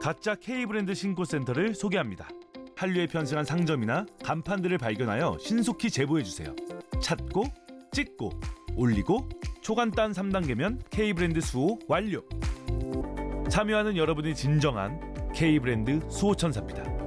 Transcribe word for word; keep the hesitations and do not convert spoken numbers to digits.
가짜 K브랜드 신고센터를 소개합니다. 한류에 편승한 상점이나 간판들을 발견하여 신속히 제보해주세요. 찾고, 찍고, 올리고, 초간단 삼 단계면 K브랜드 수호 완료. 참여하는 여러분이 진정한 K브랜드 수호천사입니다.